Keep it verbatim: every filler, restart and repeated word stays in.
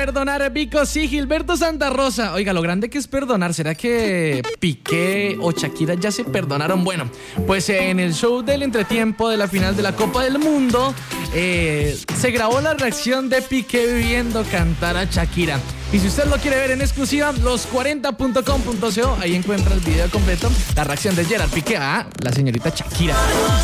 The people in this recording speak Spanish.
perdonar, Vico, sí, Gilberto Santa Rosa. Oiga, lo grande que es perdonar. ¿Será que Piqué o Shakira ya se perdonaron? Bueno, pues en el show del entretiempo de la final de la Copa del Mundo eh, se grabó la reacción de Piqué viendo cantar a Shakira. Y si usted lo quiere ver en exclusiva, los cuarenta punto com punto co, ahí encuentra el video completo, la reacción de Gerard Piqué a la señorita Shakira.